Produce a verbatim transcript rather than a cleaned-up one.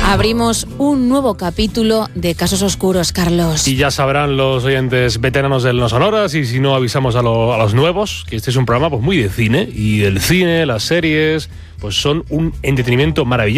Abrimos un nuevo capítulo de Casos Oscuros, Carlos. Y ya sabrán los oyentes veteranos del No Sonoras, y si no avisamos a, lo, a los nuevos, que este es un programa pues muy de cine, y el cine, las series, pues son un entretenimiento maravilloso.